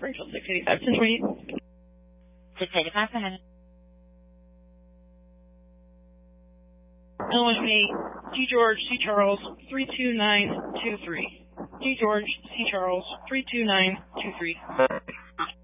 Springfield 685, 1028. 685, go ahead. Illinois G. George C. Charles 32923. G. George C. Charles 32923.